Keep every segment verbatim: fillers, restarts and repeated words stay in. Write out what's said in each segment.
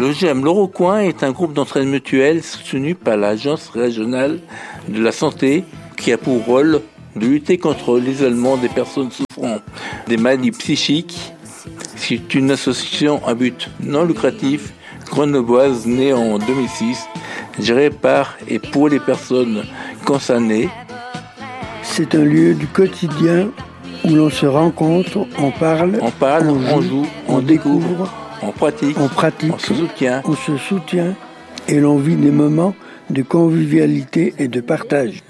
Le GEM L'Eurocoin est un groupe d'entraide mutuelle soutenu par l'Agence régionale de la santé qui a pour rôle de lutter contre l'isolement des personnes souffrant des maladies psychiques. C'est une association à but non lucratif grenobloise née en deux mille six, gérée par et pour les personnes concernées. C'est un lieu du quotidien où l'on se rencontre, on parle, on, parle, on, joue, on, joue, on, on découvre, découvre, on pratique, on pratique, on se soutient, on se soutient et l'on vit des moments de convivialité et de partage.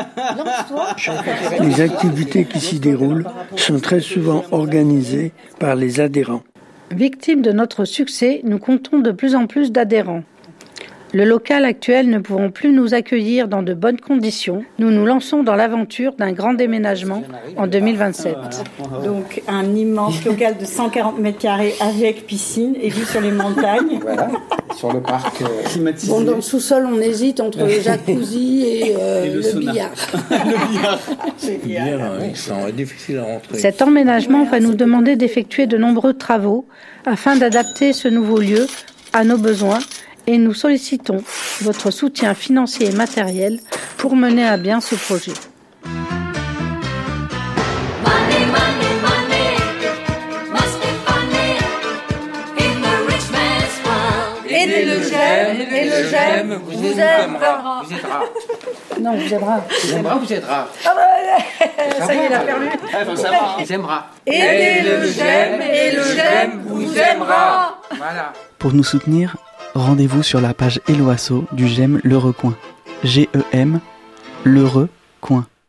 Les activités qui s'y déroulent sont très souvent organisées par les adhérents. Victimes de notre succès, nous comptons de plus en plus d'adhérents. Le local actuel ne pouvant plus nous accueillir dans de bonnes conditions, nous nous lançons dans l'aventure d'un grand déménagement en deux mille vingt-sept. Donc un immense local de cent quarante mètres carrés avec piscine et vue sur les montagnes. Voilà, sur le parc euh, climatisé. Bon, dans le sous-sol, on hésite entre le jacuzzi et, euh, et le, le billard. le billard. C'est billard, oui, c'est difficile à rentrer. Cet emménagement va nous demander d'effectuer de nombreux travaux afin d'adapter ce nouveau lieu à nos besoins. Et nous sollicitons votre soutien financier et matériel pour mener à bien ce projet. Aidez le GEM, et le GEM vous, vous aidera. Vous aidera. Non, vous aidera. Vous aidera, vous aidera. Ah bah, ça y est, il a perdu. Il faut savoir, vous aimera. Aidez le GEM, et le GEM vous aimera. Voilà. Pour nous soutenir, rendez-vous sur la page Helloasso du GEM L'Eurocoin. G E M L'Eurocoin.